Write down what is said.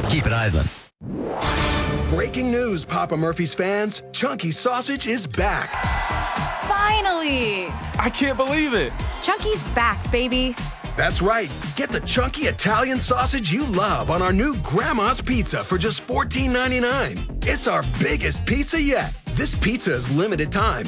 Keep it idling. Breaking news, Papa Murphy's fans. Chunky Sausage is back. Finally! I can't believe it. Chunky's back, baby. That's right. Get the chunky Italian sausage you love on our new Grandma's Pizza for just $14.99. It's our biggest pizza yet. This pizza is limited time